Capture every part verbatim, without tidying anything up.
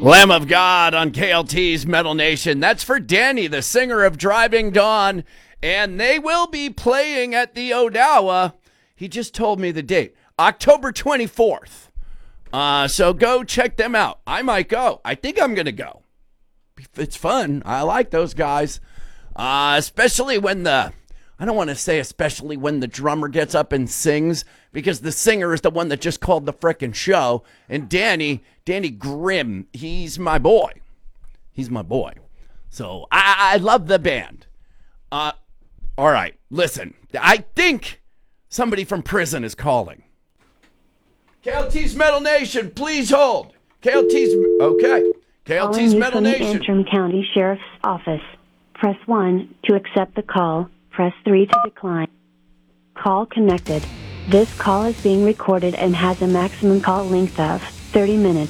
Lamb of God on K L T's Metal Nation. That's for Danny, the singer of Driving Dawn. And they will be playing at the Odawa. He just told me the date. October twenty-fourth. Uh, so go check them out. I might go. I think I'm going to go. It's fun. I like those guys. Uh, especially when the... I don't want to say especially when the drummer gets up and sings, because the singer is the one that just called the frickin' show. And Danny, Danny Grimm, he's my boy. He's my boy. So I, I love the band. Uh, all right, listen. I think somebody from prison is calling. K L T's Metal Nation, please hold. K L T's, okay. K L T's Metal Nation. Antrim County Sheriff's Office. Press one to accept the call. Press three to decline. Call connected. This call is being recorded and has a maximum call length of thirty minutes.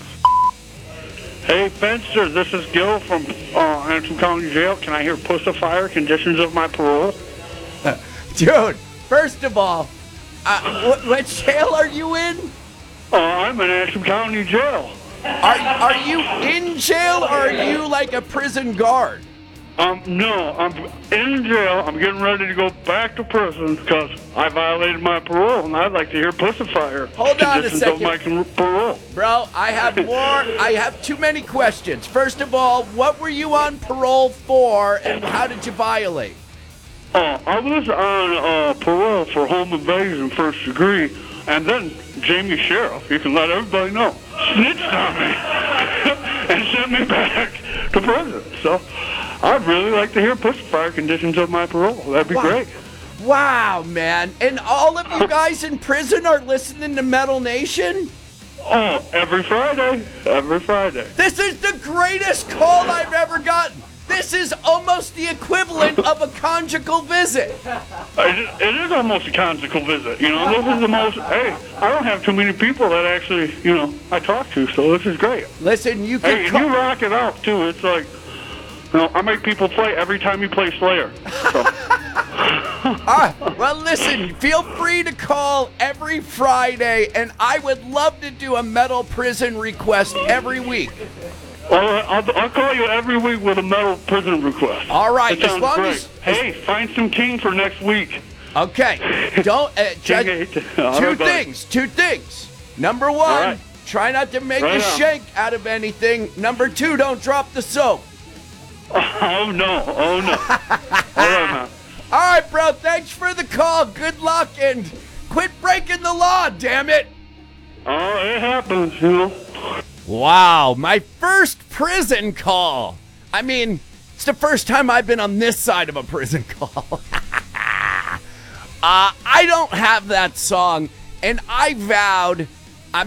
Hey, Fenster, this is Gil from uh, Antrim County Jail. Can I hear Pussifier, Conditions of My Parole? Dude, first of all, uh, what, what jail are you in? Uh, I'm in Antrim County Jail. Are, are you in jail or are you like a prison guard? Um, no, I'm in jail. I'm getting ready to go back to prison because I violated my parole, and I'd like to hear Pussifier. Hold on a second. Of my con- parole. Bro, I have more. I have too many questions. First of all, what were you on parole for, and how did you violate? Uh, I was on uh, parole for home invasion first degree, and then Jamie Sheriff, you can let everybody know, snitched on me and sent me back to prison. So I'd really like to hear Pussifier, Conditions of My Parole. That'd be wow. great. Wow, man. And all of you guys in prison are listening to Metal Nation? Oh, every Friday. Every Friday. This is the greatest call I've ever gotten. This is almost the equivalent of a conjugal visit. It, it is almost a conjugal visit. You know, this is the most, hey, I don't have too many people that actually, you know, I talk to, so this is great. Listen, you can Hey, call- and you rock it out, too. It's like, you know, I make people play every time you play Slayer. So. Ah, well, listen, feel free to call every Friday, and I would love to do a metal prison request every week. Well, I'll, I'll call you every week with a metal prison request. All right, that as sounds long great. as... Hey, find some King for next week. Okay, don't... Uh, ju- King, two right, things, two things. Number one, right. try not to make Right a on. shank out of anything. Number two, don't drop the soap. Oh, no. Oh, no. All right, man. All right, bro, thanks for the call. Good luck, and quit breaking the law, damn it. Oh, it happens, you know. Wow, my first prison call. I mean, it's the first time I've been on this side of a prison call. uh, I don't have that song, and I vowed